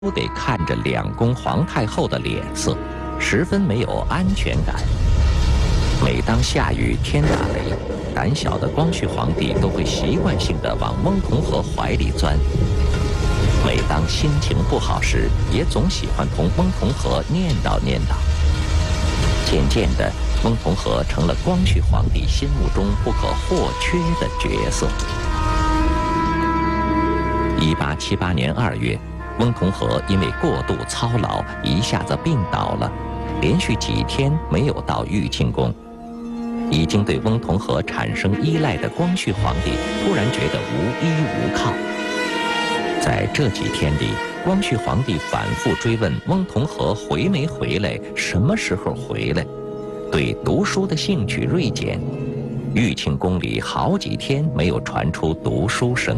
都得看着两宫皇太后的脸色，十分没有安全感。每当下雨天打雷，胆小的光绪皇帝都会习惯性地往翁同龢怀里钻。每当心情不好时，也总喜欢同翁同龢念叨念叨。渐渐的，翁同龢成了光绪皇帝心目中不可或缺的角色。1878年2月，翁同龢因为过度操劳，一下子病倒了，连续几天没有到裕庆宫。已经对翁同龢产生依赖的光绪皇帝突然觉得无依无靠。在这几天里，光绪皇帝反复追问翁同龢回没回来，什么时候回来，对读书的兴趣锐减。裕庆宫里好几天没有传出读书声。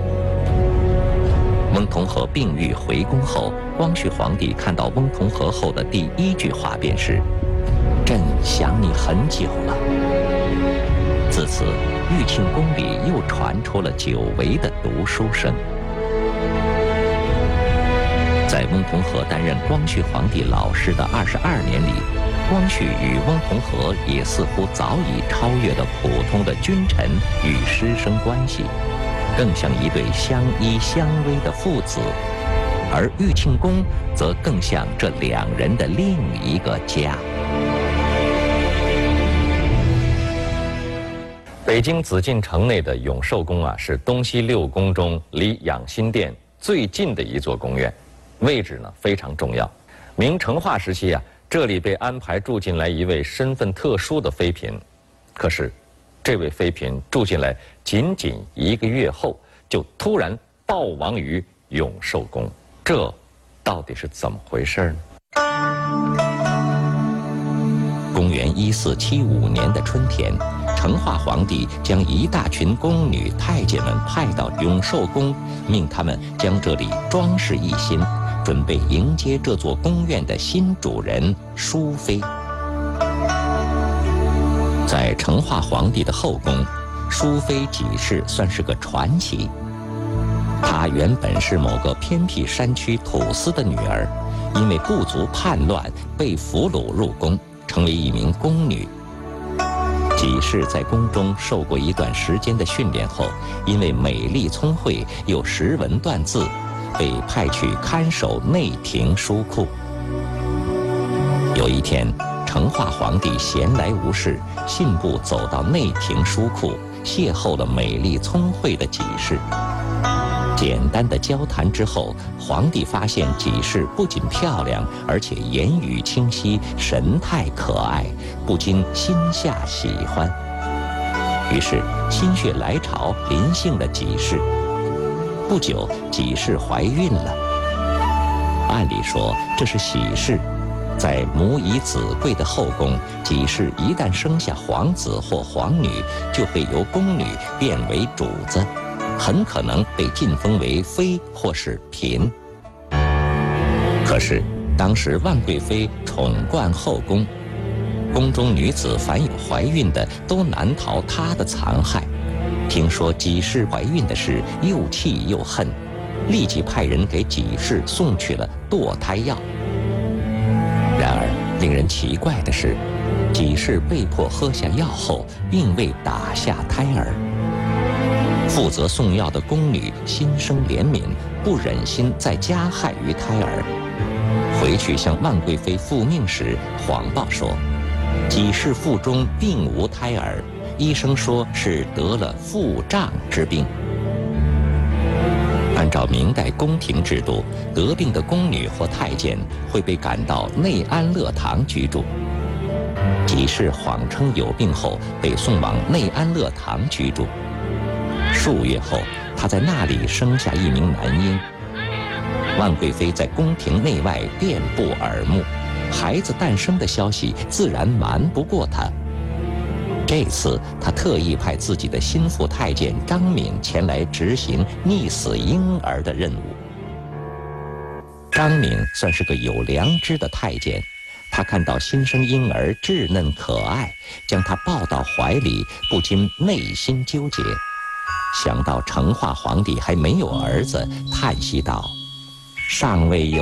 翁同龢病愈回宫后，光绪皇帝看到翁同龢后的第一句话便是：“朕想你很久了。”自此，裕庆宫里又传出了久违的读书声。在翁同龢担任光绪皇帝老师的22年里，光绪与翁同龢也似乎早已超越了普通的君臣与师生关系，更像一对相依相偎的父子，而裕庆宫则更像这两人的另一个家。北京紫禁城内的永寿宫啊，是东西6宫中离养心殿最近的一座宫苑，位置呢非常重要。明成化时期啊，这里被安排住进来一位身份特殊的妃嫔，可是这位妃嫔住进来仅仅1个月后，就突然暴亡于永寿宫，这到底是怎么回事呢？公元1475年的春天，成化皇帝将一大群宫女太监们派到永寿宫，命他们将这里装饰一新，准备迎接这座宫苑的新主人淑妃。在成化皇帝的后宫，淑妃几世算是个传奇。她原本是某个偏僻山区土司的女儿，因为部族叛乱被俘虏入宫，成为一名宫女。几世在宫中受过一段时间的训练后，因为美丽聪慧又识文断字，被派去看守内廷书库。有一天，成化皇帝闲来无事，信步走到内廷书库，邂逅了美丽聪慧的几世。简单的交谈之后，皇帝发现几世不仅漂亮，而且言语清晰，神态可爱，不禁心下喜欢。于是心血来潮，临幸了几世。不久，几世怀孕了。按理说这是喜事，在母以子贵的后宫，几世一旦生下皇子或皇女，就会由宫女变为主子，很可能被晋封为妃或是嫔。可是当时万贵妃宠冠后宫，宫中女子凡有怀孕的，都难逃她的残害。听说几世怀孕的事，又气又恨，立即派人给几世送去了堕胎药。然而令人奇怪的是，几世被迫喝下药后，并未打下胎儿。负责送药的宫女心生怜悯，不忍心再加害于胎儿，回去向万贵妃复命时，谎报说几世腹中并无胎儿，医生说是得了腹胀之病。按照明代宫廷制度，得病的宫女或太监会被赶到内安乐堂居住。几世谎称有病后，被送往内安乐堂居住。数月后，她在那里生下一名男婴。万贵妃在宫廷内外遍布耳目，孩子诞生的消息自然瞒不过她。这次她特意派自己的心腹太监张敏前来执行溺死婴儿的任务。张敏算是个有良知的太监，他看到新生婴儿稚嫩可爱，将他抱到怀里，不禁内心纠结。想到成化皇帝还没有儿子，叹息道：“ 尚未有